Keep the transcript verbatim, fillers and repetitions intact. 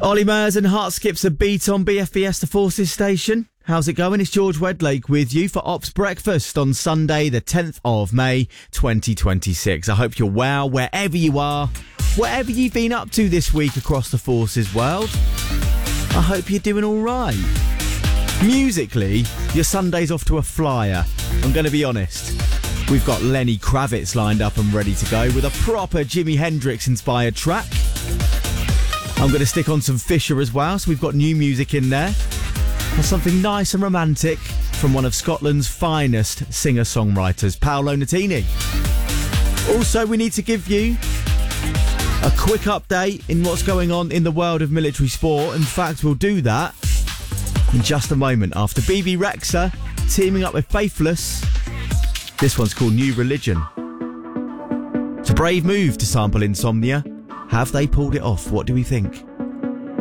Ollie Murs and Heart Skips a beat on B F B S, the Forces station. How's it going? It's George Wedlake with you for Ops Breakfast on Sunday, the tenth of May, twenty twenty-six. I hope you're well, wherever you are, whatever you've been up to this week across the Forces world. I hope you're doing all right. Musically, your Sunday's off to a flyer. I'm going to be honest. We've got Lenny Kravitz lined up and ready to go with a proper Jimi Hendrix-inspired track. I'm going to stick on some Fisher as well, so we've got new music in there. And something nice and romantic from one of Scotland's finest singer-songwriters, Paolo Nutini. Also, we need to give you a quick update in what's going on in the world of military sport. In fact, we'll do that in just a moment after B B Rexha teaming up with Faithless. This one's called New Religion. It's a brave move to sample Insomnia. Have they pulled it off? What do we think?